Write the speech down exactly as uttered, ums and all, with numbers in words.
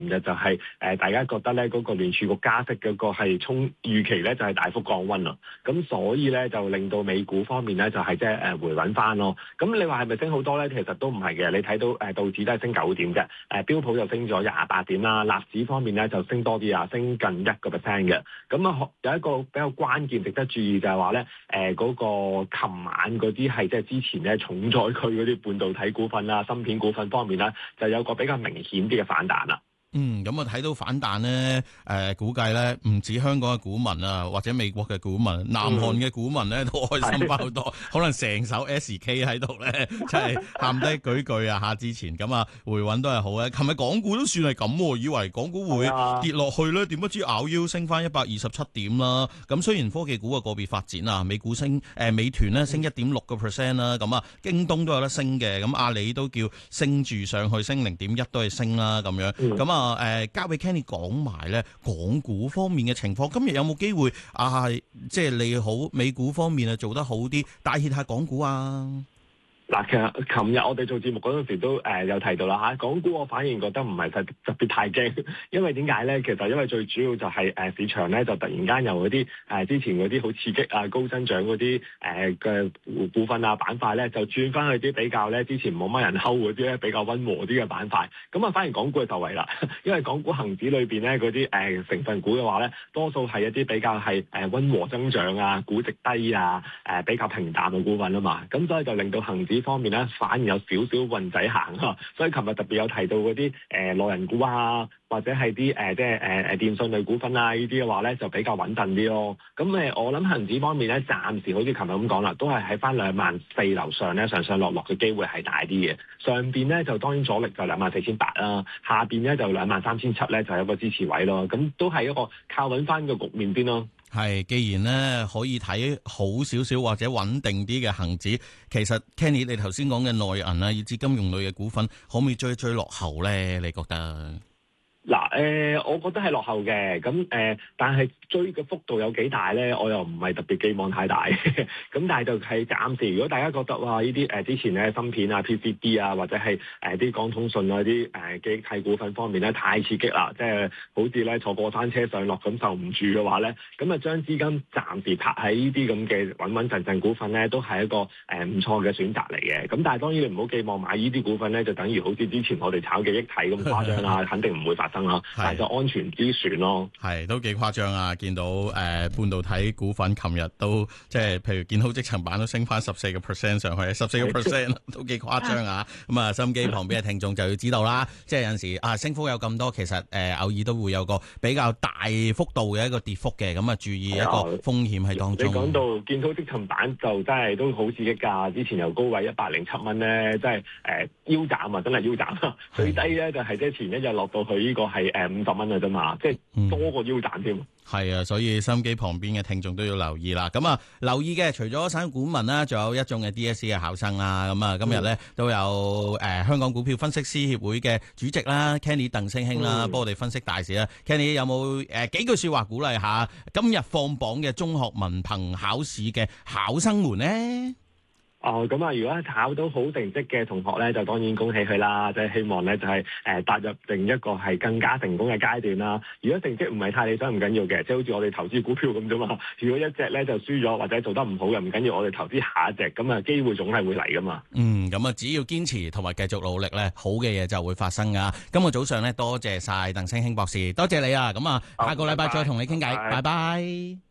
就就係誒大家覺得咧嗰個聯儲局加息嗰個係衝預期咧就係大幅降溫啦，咁所以咧就令到美股方面咧就係即係誒回穩翻咯。咁你話係咪升好多咧？其實都唔係嘅，你睇到誒道指都係升九點嘅，誒標普就升咗廿八點啦，納指方面咧就升多啲啊，升近一個 percent 嘅。咁啊有一個比較關鍵值得注意就係話咧誒嗰個琴晚嗰啲係即係之前咧重災區嗰啲半導體股份啊、芯片股份方面咧就有個比較明顯啲嘅反彈啦。 嗯，咁啊睇到反彈咧，誒、呃、估計咧唔止香港嘅股民啊，或者美國嘅股民，南韓嘅股民咧都開心翻好多，可能成手 S K 喺度咧，真係喊低舉句啊！下之前咁啊回穩都係好咧。琴日港股都算係咁，以為港股會跌落去咧，點不知咬腰升翻一百二十七點啦。咁雖然科技股嘅個別發展啊，美股升，誒、呃、美團咧升一點六個 percent 啦，咁啊京東都有得升嘅，咁阿里都叫升住上去，升零點一都係升啦，咁樣，咁啊。誒、呃，交俾 Kenny 講埋咧，港股方面嘅情況，今日有冇機會啊？即係利好美股方面啊，做得好啲，帶挈下港股啊？ 嗱，其實琴日我哋做節目嗰陣時都誒、呃、有提到啦嚇，港股我反而覺得唔係特特別太驚，因為點解咧？其實因為最主要就係、是、誒、呃、市場咧就突然間由嗰啲誒之前嗰啲好刺激啊高增長嗰啲誒嘅股份啊板塊咧，就轉翻去啲比較咧之前冇乜人睺嗰啲咧比較溫和啲嘅板塊，咁啊反而港股係受惠啦，因為港股恒指裏邊咧嗰啲誒成分股嘅話咧，多數係一啲比較係誒溫和增長啊、估值低啊、誒、呃、比較平淡嘅股份啊嘛，咁所以就令到恒指方面咧，反而有少少運仔行啊，所以琴日特別有提到嗰啲誒內人股啊，或者係啲誒即係誒誒電信類股份啊，呢啲嘅話咧就比較穩陣啲咯。咁誒，我諗恒指方面咧，暫時好似琴日咁講啦，都係喺翻兩萬四樓上咧，上上落落嘅機會係大啲嘅。上邊咧就當然阻力就兩萬四千八啦，下邊咧就兩萬三千七咧就有個支持位咯。咁都係一個靠穩翻個局面邊咯。 係，既然咧可以睇好少少或者穩定啲嘅恒指，其實 Kenny 你頭先講嘅內銀啊，以至金融類嘅股份，可唔可以追追落後咧？你覺得？ 嗱，誒、呃，我覺得係落後嘅，咁誒、呃，但係追嘅幅度有幾大咧？我又唔係特別寄望太大，咁但係就係暫時，如果大家覺得哇，呢啲誒之前咧芯片啊、P C B 啊，或者係誒啲港通訊啊啲誒記憶體股份方面咧太刺激啦，即係好似咧坐過山車上落咁受唔住嘅話咧，咁啊將資金暫時拍喺呢啲咁嘅穩穩陣陣股份咧，都係一個誒唔錯嘅選擇嚟嘅。咁但係當然你唔好寄望買呢啲股份咧，就等於好似之前我哋炒記憶體咁誇張啦，肯定唔會發生啦，但係就安全之選咯。係都幾誇張啊！見到誒、呃、半導體股份，琴日都即係譬如建好積層板都升翻十四個 percent 上去，十四個 percent 都幾誇張啊！咁啊，收音機旁邊嘅聽眾就要知道啦，即係有陣時啊，升幅有咁多，其實誒、呃、偶爾都會有個比較大幅度嘅一個跌幅嘅，咁啊注意一個風險喺當中。 你講到建好積層板就真係都好刺激㗎！之前由高位一百零七蚊咧，真係誒、呃、腰斬啊，真係腰斬！最低咧就係即係前一日落到去呢個係誒五十蚊啊啫嘛，即係多過腰斬添。 係啊，所以收音機旁邊嘅聽眾都要留意啦。咁啊，留意嘅除咗散股民啦，仲有一眾嘅 D S E 嘅考生啦。咁啊，今日咧都有誒、呃、香港股票分析師協會嘅主席啦 Kenny 鄧聲興啦，幫我哋分析大市啦。Kenny 有冇誒、呃、幾句說話鼓勵下今日放榜嘅中學文憑考試嘅考生們呢？ 哦，咁啊，如果考到好成績嘅同學咧，就當然恭喜佢啦，即係希望咧就係誒踏入另一個係更加成功嘅階段啦。如果成績唔係太理想，唔緊要嘅，即係好似我哋投資股票咁啫嘛。如果一隻咧就輸咗或者做得唔好嘅，唔緊要，我哋投資下一隻，咁啊機會總係會嚟噶嘛。嗯， 咁啊只要堅持同埋繼續努力咧，好嘅嘢就會發生噶。今日早上咧多謝晒鄧聲興博士，多謝你啊。咁啊下個禮拜再同你傾偈，拜拜。